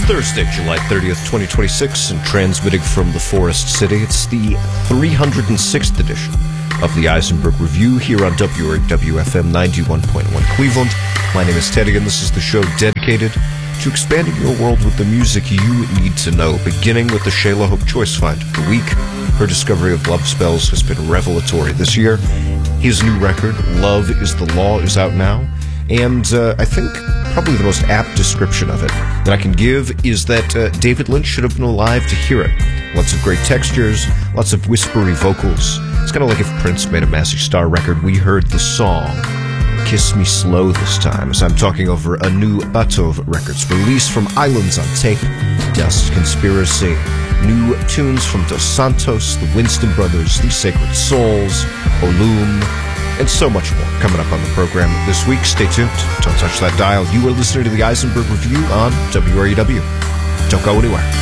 Thursday, July 30th, 2026, and transmitting from the Forest City. It's the 306th edition of the Eisenberg Review here on WRWFM 91.1 Cleveland. My name is Teddy, and this is the show dedicated to expanding your world with the music you need to know, beginning with the Shayla Hope Choice Find of the week. Her discovery of Love Spells has been revelatory this year. His new record, Love is the Law, is out now, and I think probably the most apt description of it that I can give is that David Lynch should have been alive to hear it. Lots of great textures, lots of whispery vocals. It's kind of like if Prince made a Massey Star record. We heard the song Kiss Me Slow this time, as I'm talking over a new Batov Records release, from Islands on Tape, Dust Conspiracy, new tunes from Dos Santos, the Winston Brothers, the Sacred Souls, Olum, and so much more coming up on the program this week. Stay tuned. Don't touch that dial. You are listening to the Eisenberg Review on WREW. Don't go anywhere.